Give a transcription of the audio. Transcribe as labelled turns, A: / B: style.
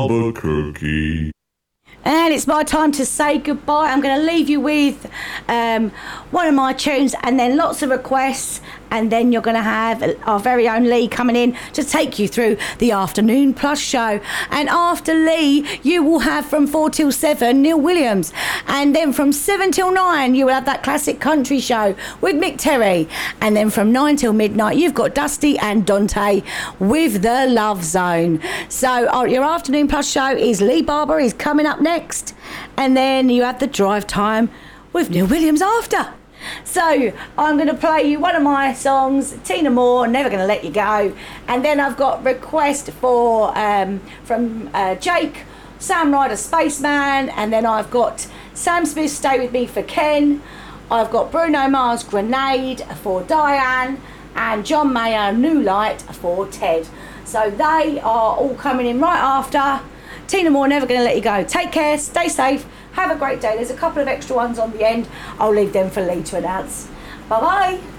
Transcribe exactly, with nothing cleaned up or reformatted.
A: Albuquerque.
B: And it's my time to say goodbye. I'm going to leave you with um, one of my tunes and then lots of requests. And then you're going to have our very own Lee coming in to take you through the Afternoon Plus show. And after Lee, you will have from four till seven, Neil Williams. And then from seven till nine, you will have that classic country show with Mick Terry. And then from nine till midnight, you've got Dusty and Dante with The Love Zone. So uh, your Afternoon Plus show is Lee Barber. He's coming up next. And then you have the drive time with Neil Williams after. So I'm going to play you one of my songs, Tina Moore, Never Gonna Let You Go. And then I've got request for um, from uh, Jake, Sam Ryder, Spaceman. And then I've got Sam Smith, Stay With Me for Ken. I've got Bruno Mars, Grenade for Diane. And John Mayer, New Light for Ted. So they are all coming in right after. Tina Moore, Never Gonna Let You Go. Take care, stay safe, have a great day. There's a couple of extra ones on the end. I'll leave them for Lee to announce. Bye bye.